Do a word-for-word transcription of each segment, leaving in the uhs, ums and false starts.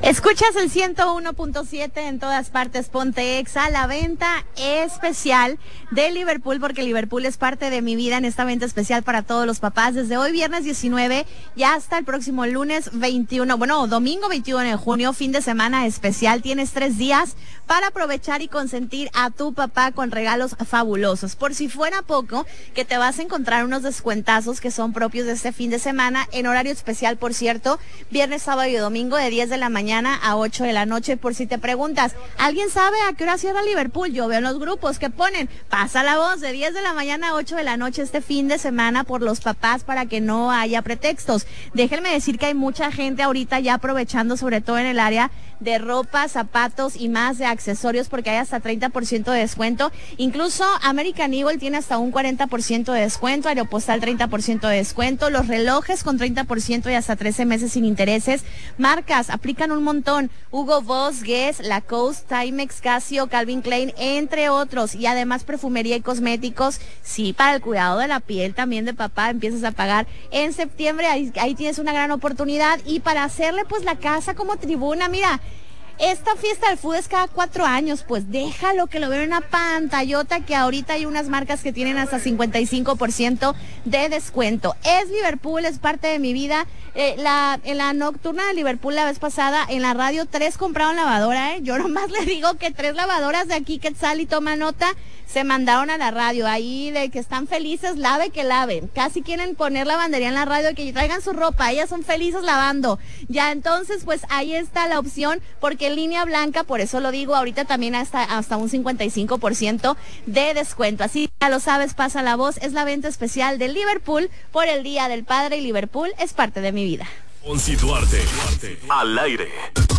Escuchas el ciento uno punto siete en todas partes, Ponte Exa, la venta especial de Liverpool, porque Liverpool es parte de mi vida en esta venta especial para todos los papás, desde hoy viernes diecinueve y hasta el próximo lunes veintiuno, bueno, domingo veintiuno de junio, fin de semana especial. Tienes tres días para aprovechar y consentir a tu papá con regalos fabulosos. Por si fuera poco, que te vas a encontrar unos descuentazos que son propios de este fin de semana, en horario especial, por cierto, viernes, sábado y domingo de diez de la mañana a ocho de la noche. Por si te preguntas, ¿alguien sabe a qué hora cierra Liverpool? Yo veo en los grupos que ponen, pasa la voz, de diez de la mañana a ocho de la noche este fin de semana por los papás, para que no haya pretextos. Déjenme decir que hay mucha gente ahorita ya aprovechando, sobre todo en el área de ropa, zapatos y más de accesorios, porque hay hasta treinta por ciento de descuento. Incluso American Eagle tiene hasta un cuarenta por ciento de descuento, Aeropostal treinta por ciento de descuento, los relojes con treinta por ciento y hasta trece meses sin intereses. Marcas aplican un montón: Hugo Boss, Guess, Lacoste, Timex, Casio, Calvin Klein, entre otros. Y además perfumería y cosméticos, sí, para el cuidado de la piel también de papá, empiezas a pagar en septiembre, ahí, ahí tienes una gran oportunidad. Y para hacerle pues la casa como tribuna, mira, esta fiesta del food es cada cuatro años, pues déjalo que lo vean en una pantallota, que ahorita hay unas marcas que tienen hasta cincuenta y cinco por ciento de descuento. Es Liverpool, es parte de mi vida. Eh, la, en la nocturna de Liverpool la vez pasada, en la radio, tres compraron lavadora, ¿eh? Yo nomás le digo que tres lavadoras de aquí, Quetzal, y toma nota, se mandaron a la radio, ahí de que están felices, lave que lave. Casi quieren poner lavandería en la radio, que traigan su ropa, ellas son felices lavando. Ya, entonces, pues ahí está la opción, porque en línea blanca, por eso lo digo, ahorita también hasta, hasta un cincuenta y cinco por ciento de descuento. Así ya lo sabes, pasa la voz, es la venta especial de Liverpool por el Día del Padre, y Liverpool es parte de mi vida. Onsi Duarte, Duarte, al aire.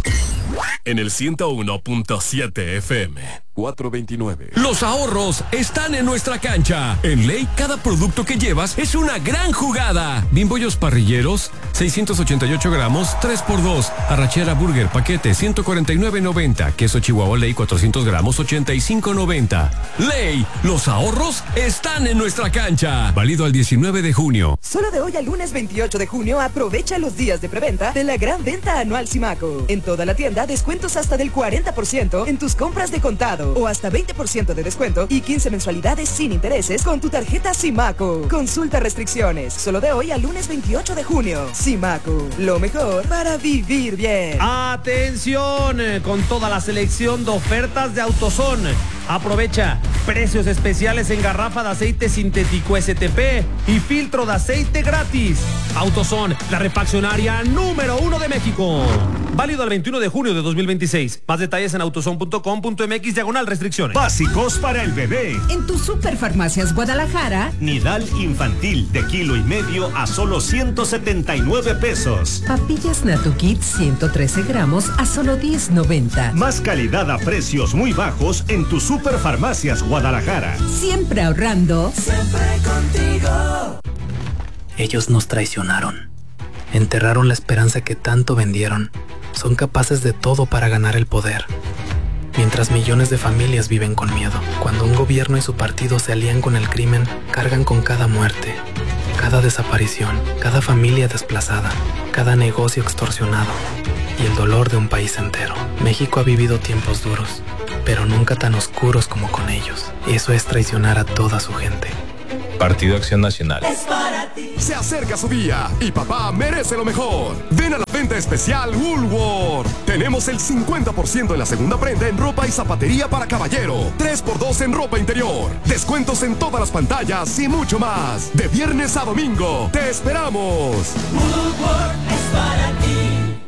En el ciento uno punto siete F M. cuatrocientos veintinueve. Los ahorros están en nuestra cancha. En Ley, cada producto que llevas es una gran jugada. Bimbollos parrilleros, seiscientos ochenta y ocho gramos, tres por dos. Arrachera Burger, paquete, ciento cuarenta y nueve noventa. Queso Chihuahua Ley, cuatrocientos gramos, ochenta y cinco noventa. Ley, los ahorros están en nuestra cancha. Válido al diecinueve de junio. Solo de hoy al lunes veintiocho de junio, aprovecha los días de preventa de la gran venta anual Simaco. En toda la tienda, descuentos hasta del cuarenta por ciento en tus compras de contado, o hasta veinte por ciento de descuento y quince mensualidades sin intereses con tu tarjeta Simaco. Consulta restricciones. Solo de hoy al lunes veintiocho de junio. Simaco, lo mejor para vivir bien. Atención, con toda la selección de ofertas de AutoZone. Aprovecha precios especiales en garrafa de aceite sintético S T P y filtro de aceite gratis. AutoZone, la refaccionaria número uno de México. Válido al veintiuno de junio de dos mil veintiséis. Más detalles en autozone punto com punto m x diagonal restricciones. Básicos para el bebé. En tu Superfarmacias Guadalajara. Nidal infantil de kilo y medio a solo ciento setenta y nueve pesos. Papillas Natu Kids ciento trece gramos a solo diez noventa. Más calidad a precios muy bajos en tu Superfarmacias Guadalajara. Siempre ahorrando. Siempre contigo. Ellos nos traicionaron. Enterraron la esperanza que tanto vendieron. Son capaces de todo para ganar el poder. Mientras millones de familias viven con miedo. Cuando un gobierno y su partido se alían con el crimen, cargan con cada muerte, cada desaparición, cada familia desplazada, cada negocio extorsionado y el dolor de un país entero. México ha vivido tiempos duros, pero nunca tan oscuros como con ellos. Eso es traicionar a toda su gente. Partido Acción Nacional. Es para ti. Se acerca su día y papá merece lo mejor. Ven a la venta especial Woolworth. Tenemos el cincuenta por ciento en la segunda prenda en ropa y zapatería para caballero. tres por dos en ropa interior. Descuentos en todas las pantallas y mucho más. De viernes a domingo. ¡Te esperamos! Woolworth es para ti.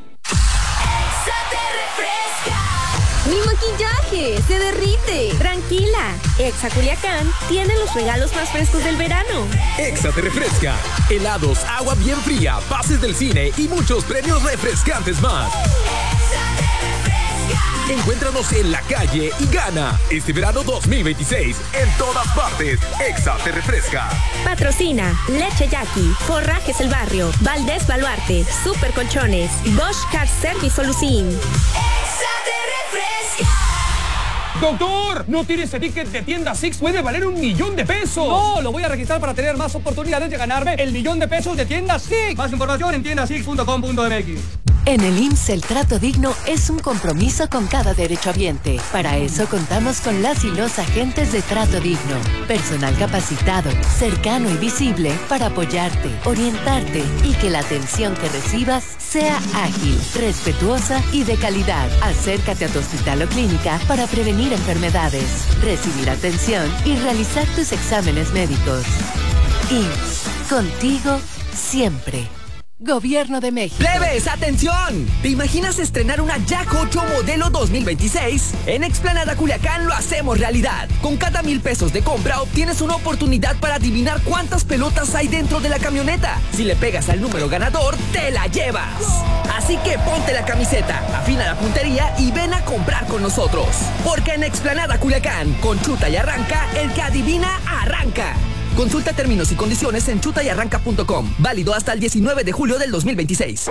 ¡Mi maquillaje se derrite! Tranquila, Exa Culiacán tiene los regalos más frescos del verano. Exa te refresca. Helados, agua bien fría, pases del cine y muchos premios refrescantes más. Exa te refresca. Encuéntranos en la calle y gana. Este verano dos mil veintiséis, en todas partes, Exa te refresca. Patrocina Leche Jackie, Forrajes El Barrio, Valdés Baluarte, Super Colchones, Bosch Car Service Solucín. Exa te refresca. Doctor, no tiene ese ticket de tienda Six, puede valer un millón de pesos. No, lo voy a registrar para tener más oportunidades de ganarme el millón de pesos de tienda Six. Más información en tienda six punto com punto m x. En el I M S S el trato digno es un compromiso con cada derechohabiente. Para eso contamos con las y los agentes de trato digno. Personal capacitado, cercano y visible para apoyarte, orientarte y que la atención que recibas sea ágil, respetuosa y de calidad. Acércate a tu hospital o clínica para prevenir enfermedades, recibir atención y realizar tus exámenes médicos. I M S S, contigo siempre. Gobierno de México. ¡Plebes, atención! ¿Te imaginas estrenar una Jack ocho modelo dos mil veintiséis? En Explanada Culiacán lo hacemos realidad. Con cada mil pesos de compra obtienes una oportunidad para adivinar cuántas pelotas hay dentro de la camioneta. Si le pegas al número ganador, te la llevas. Así que ponte la camiseta, afina la puntería y ven a comprar con nosotros. Porque en Explanada Culiacán, con Chuta y Arranca, el que adivina, arranca. Consulta términos y condiciones en chuta y arranca punto com. Válido hasta el diecinueve de julio del dos mil veintiséis.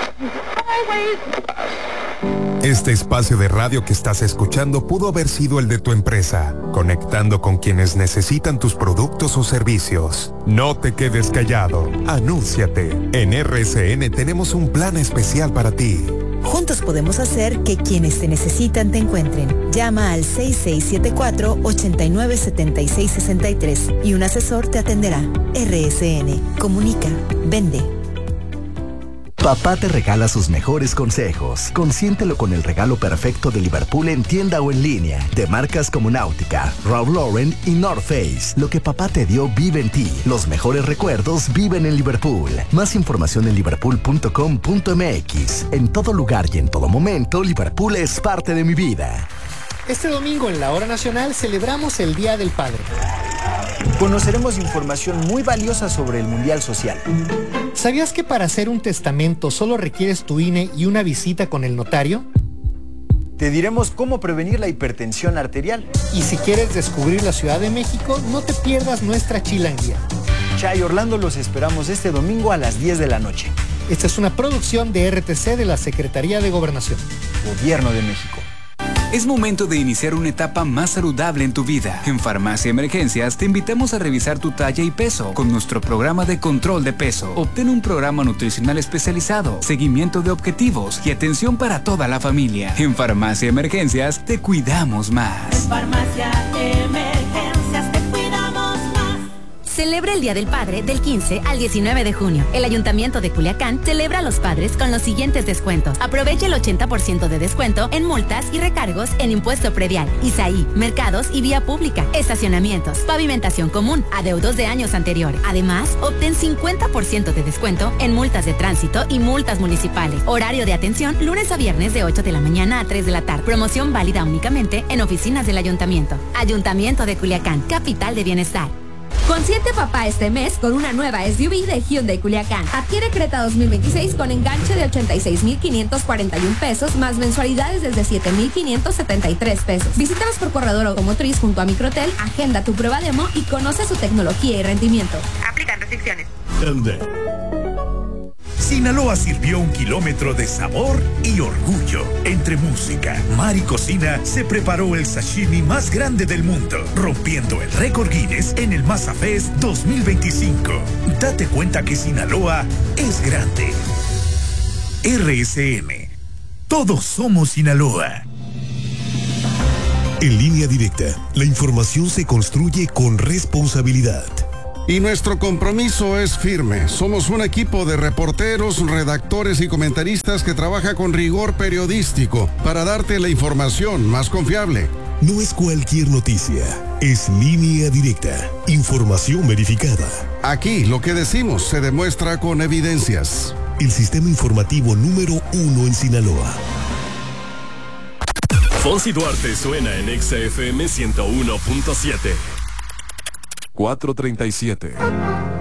Este espacio de radio que estás escuchando pudo haber sido el de tu empresa, conectando con quienes necesitan tus productos o servicios. No te quedes callado, anúnciate. En R S N tenemos un plan especial para ti. Juntos podemos hacer que quienes te necesitan te encuentren. Llama al seis seis siete cuatro, ocho nueve siete seis seis tres y un asesor te atenderá. R S N. Comunica. Vende. Papá te regala sus mejores consejos. Consiéntelo con el regalo perfecto de Liverpool en tienda o en línea. De marcas como Náutica, Ralph Lauren y North Face. Lo que papá te dio vive en ti. Los mejores recuerdos viven en Liverpool. Más información en liverpool punto com punto m x. En todo lugar y en todo momento, Liverpool es parte de mi vida. Este domingo en la Hora Nacional celebramos el Día del Padre. Conoceremos información muy valiosa sobre el Mundial Social. ¿Sabías que para hacer un testamento solo requieres tu I N E y una visita con el notario? Te diremos cómo prevenir la hipertensión arterial. Y si quieres descubrir la Ciudad de México, no te pierdas nuestra chilanguía. Chay Orlando, los esperamos este domingo a las diez de la noche. Esta es una producción de R T C de la Secretaría de Gobernación. Gobierno de México. Es momento de iniciar una etapa más saludable en tu vida. En Farmacia Emergencias te invitamos a revisar tu talla y peso con nuestro programa de control de peso. Obtén un programa nutricional especializado, seguimiento de objetivos y atención para toda la familia. En Farmacia Emergencias te cuidamos más. En Farmacia Emergencias te cuidamos más. Celebra el Día del Padre del quince al diecinueve de junio. El Ayuntamiento de Culiacán celebra a los padres con los siguientes descuentos. Aprovecha el ochenta por ciento de descuento en multas y recargos en impuesto predial, I S A I, mercados y vía pública, estacionamientos, pavimentación común, adeudos de años anteriores. Además, obtén cincuenta por ciento de descuento en multas de tránsito y multas municipales. Horario de atención lunes a viernes de ocho de la mañana a tres de la tarde. Promoción válida únicamente en oficinas del Ayuntamiento. Ayuntamiento de Culiacán, capital de bienestar. Consiente papá este mes con una nueva S U V de Hyundai Culiacán. Adquiere Creta dos mil veintiséis con enganche de ochenta y seis mil quinientos cuarenta y uno pesos más mensualidades desde siete mil quinientos setenta y tres pesos. Visítanos por Corredor Automotriz junto a Microtel, agenda tu prueba demo y conoce su tecnología y rendimiento. Aplican restricciones. Sinaloa sirvió un kilómetro de sabor y orgullo. Entre música, mar y cocina, se preparó el sashimi más grande del mundo, rompiendo el récord Guinness en el Masa Fest dos mil veinticinco. Date cuenta que Sinaloa es grande. R S N. Todos somos Sinaloa. En Línea Directa, la información se construye con responsabilidad. Y nuestro compromiso es firme. Somos un equipo de reporteros, redactores y comentaristas que trabaja con rigor periodístico para darte la información más confiable. No es cualquier noticia, es Línea Directa, información verificada. Aquí lo que decimos se demuestra con evidencias. El sistema informativo número uno en Sinaloa. Fonsi Duarte suena en Exa F M ciento uno punto siete. cuatro treinta y siete.